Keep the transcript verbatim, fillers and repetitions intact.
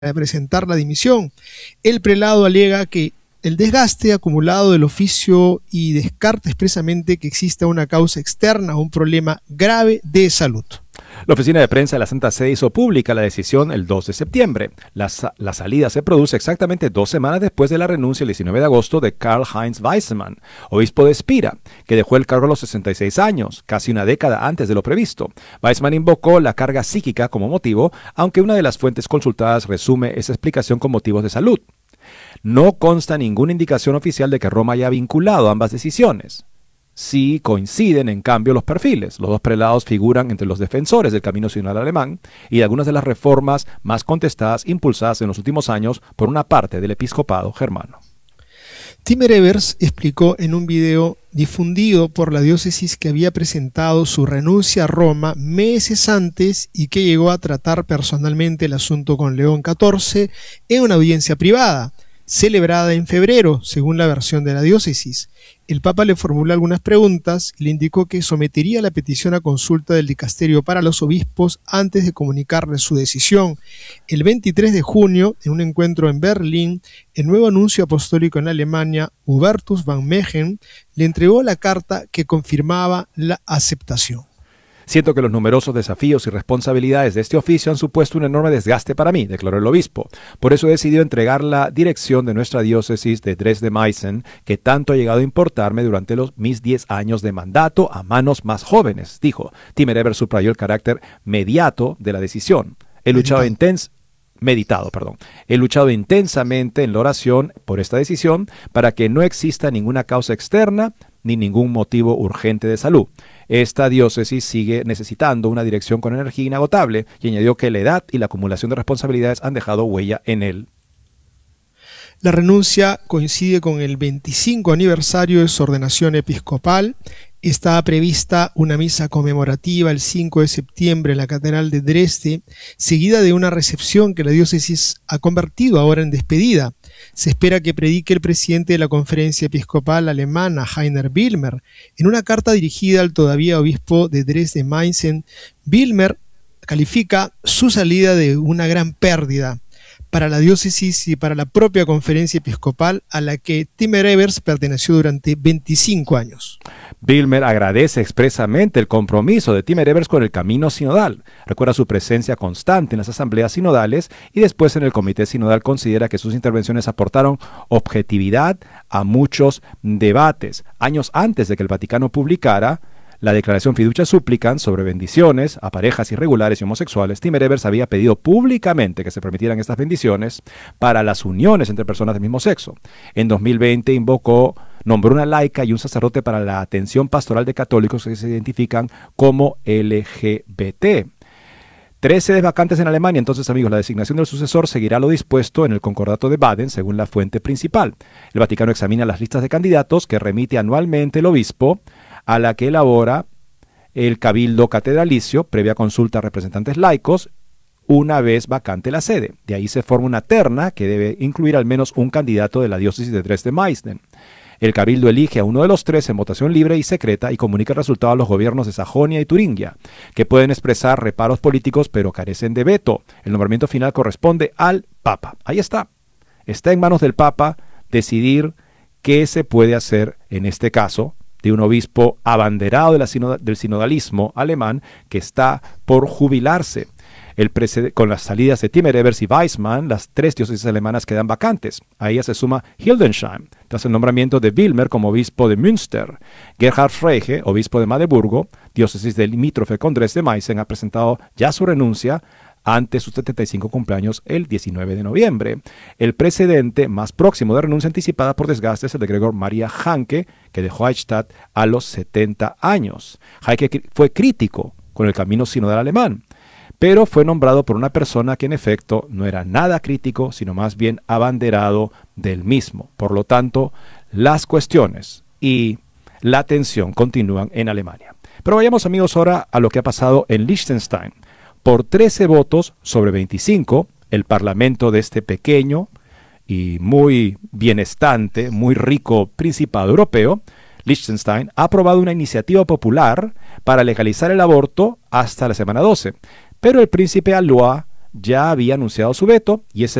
de presentar la dimisión. El prelado alega que el desgaste acumulado del oficio y descarta expresamente que exista una causa externa o un problema grave de salud. La oficina de prensa de la Santa Sede hizo pública la decisión el dos de septiembre. La, la salida se produce exactamente dos semanas después de la renuncia el diecinueve de agosto de Karl-Heinz Weizmann, obispo de Spira, que dejó el cargo a los sesenta y seis años, casi una década antes de lo previsto. Weizmann invocó la carga psíquica como motivo, aunque una de las fuentes consultadas resume esa explicación con motivos de salud. No consta ninguna indicación oficial de que Roma haya vinculado ambas decisiones. Sí coinciden, en cambio, los perfiles. Los dos prelados figuran entre los defensores del camino sinodal alemán y de algunas de las reformas más contestadas impulsadas en los últimos años por una parte del episcopado germano. Timmer Evers explicó en un video difundido por la diócesis que había presentado su renuncia a Roma meses antes y que llegó a tratar personalmente el asunto con León catorce en una audiencia privada, celebrada en febrero, según la versión de la diócesis. El Papa le formuló algunas preguntas y le indicó que sometería la petición a consulta del dicasterio para los obispos antes de comunicarle su decisión. El veintitrés de junio, en un encuentro en Berlín, el nuevo nuncio apostólico en Alemania, Hubertus van Megen, le entregó la carta que confirmaba la aceptación. Siento que los numerosos desafíos y responsabilidades de este oficio han supuesto un enorme desgaste para mí, declaró el obispo. Por eso he decidido entregar la dirección de nuestra diócesis de Dresde-Meißen, que tanto ha llegado a importarme durante los mis diez años de mandato, a manos más jóvenes, dijo. Timmer Evers subrayó el carácter mediato de la decisión. He luchado intens meditado, perdón. He luchado intensamente en la oración por esta decisión para que no exista ninguna causa externa ni ningún motivo urgente de salud. Esta diócesis sigue necesitando una dirección con energía inagotable y añadió que la edad y la acumulación de responsabilidades han dejado huella en él. La renuncia coincide con el veinticinco aniversario de su ordenación episcopal. Está prevista una misa conmemorativa el cinco de septiembre en la Catedral de Dresde, seguida de una recepción que la diócesis ha convertido ahora en despedida. Se espera que predique el presidente de la Conferencia Episcopal Alemana, Heiner Wilmer. En una carta dirigida al todavía obispo de Dresde-Meißen, Wilmer califica su salida de una gran pérdida para la diócesis y para la propia Conferencia Episcopal a la que Timmer Evers perteneció durante veinticinco años. Wilmer agradece expresamente el compromiso de Timmer Evers con el camino sinodal. Recuerda su presencia constante en las asambleas sinodales y después en el comité sinodal considera que sus intervenciones aportaron objetividad a muchos debates. Años antes de que el Vaticano publicara la declaración Fiducia Supplicans sobre bendiciones a parejas irregulares y homosexuales, Timmer Evers había pedido públicamente que se permitieran estas bendiciones para las uniones entre personas del mismo sexo. En dos mil veinte invocó, nombró una laica y un sacerdote para la atención pastoral de católicos que se identifican como L G B T. Tres sedes vacantes en Alemania, entonces amigos, la designación del sucesor seguirá lo dispuesto en el Concordato de Baden, según la fuente principal. El Vaticano examina las listas de candidatos que remite anualmente el obispo, a la que elabora el Cabildo Catedralicio, previa consulta a representantes laicos, una vez vacante la sede. De ahí se forma una terna que debe incluir al menos un candidato de la diócesis de Dresde-Meißen. El Cabildo elige a uno de los tres en votación libre y secreta y comunica el resultado a los gobiernos de Sajonia y Turingia, que pueden expresar reparos políticos pero carecen de veto. El nombramiento final corresponde al Papa. Ahí está. Está en manos del Papa decidir qué se puede hacer en este caso de un obispo abanderado de la sinoda, del sinodalismo alemán que está por jubilarse. El con las salidas de Timmer Evers y Weizmann, las tres diócesis alemanas quedan vacantes. A ella se suma Hildesheim, tras el nombramiento de Wilmer como obispo de Münster. Gerhard Frege, obispo de Magdeburgo, diócesis del limítrofe con Dresde-Meißen, ha presentado ya su renuncia ante sus setenta y cinco cumpleaños el diecinueve de noviembre. El precedente más próximo de renuncia anticipada por desgaste es el de Gregor Maria Hanke, que dejó Eichstätt a los setenta años. Hanke fue crítico con el camino sinodal alemán, pero fue nombrado por una persona que en efecto no era nada crítico, sino más bien abanderado del mismo. Por lo tanto, las cuestiones y la tensión continúan en Alemania. Pero vayamos amigos ahora a lo que ha pasado en Liechtenstein. Por trece votos sobre veinticinco, el parlamento de este pequeño y muy bienestante, muy rico principado europeo, Liechtenstein, ha aprobado una iniciativa popular para legalizar el aborto hasta la semana doce. Pero el príncipe Alois ya había anunciado su veto y ese